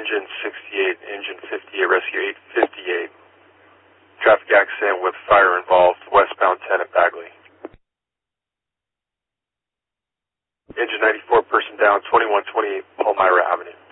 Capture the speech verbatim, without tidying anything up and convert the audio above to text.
engine sixty-eight, engine fifty-eight, rescue eight fifty-eight. Traffic accident with fire involved, westbound ten at Bagley. Engine ninety-four, person down, twenty-one twenty-eight Palmyra Avenue.